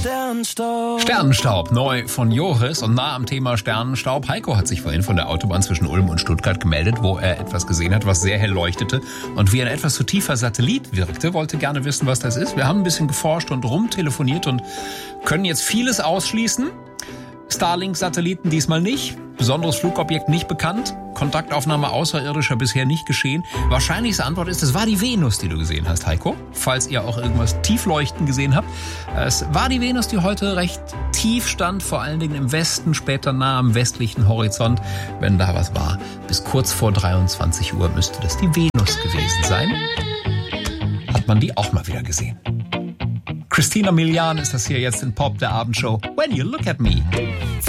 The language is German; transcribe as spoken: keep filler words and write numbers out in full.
Sternenstaub. Sternenstaub, neu von Joris und nah am Thema Sternenstaub. Heiko hat sich vorhin von der Autobahn zwischen Ulm und Stuttgart gemeldet, wo er etwas gesehen hat, was sehr hell leuchtete und wie ein etwas zu tiefer Satellit wirkte. Wollte gerne wissen, was das ist. Wir haben ein bisschen geforscht und rumtelefoniert und können jetzt vieles ausschließen. Starlink-Satelliten diesmal nicht. Besonderes Flugobjekt nicht bekannt. Kontaktaufnahme außerirdischer bisher nicht geschehen. Wahrscheinlichste Antwort ist, es war die Venus, die du gesehen hast, Heiko. Falls ihr auch irgendwas tiefleuchten gesehen habt. Es war die Venus, die heute recht tief stand, vor allen Dingen im Westen, später nah am westlichen Horizont. Wenn da was war, bis kurz vor dreiundzwanzig Uhr müsste das die Venus gewesen sein. Hat man die auch mal wieder gesehen. Christina Milian ist das hier jetzt in Pop, der Abendshow. When You Look at Me.